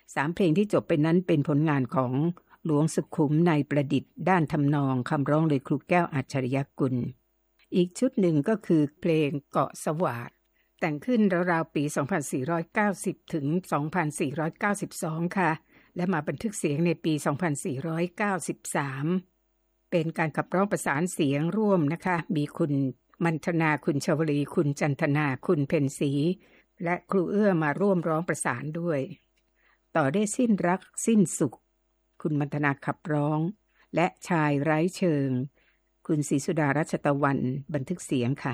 3เพลงที่จบไปนั้นเป็นผลงานของหลวงสุขุมในประดิษฐ์ด้านทำนองคำร้องโดยครูแก้วอัจฉริยกุลอีกชุดหนึ่งก็คือเพลงเกาะสวาทแต่งขึ้นราวๆปี 2490 ถึง 2492 ค่ะและมาบันทึกเสียงในปี 2493 เป็นการขับร้องประสานเสียงร่วมนะคะมีคุณมัณฑนาคุณชวลีคุณจันทนาคุณเพ็ญศรีและครูเอื้อมาร่วมร้องประสานด้วยต่อได้สิ้นรักสิ้นสุขคุณมัณฑนาขับร้องและชายไร้เชิงคุณศรีสุดารัชตะวันบันทึกเสียงค่ะ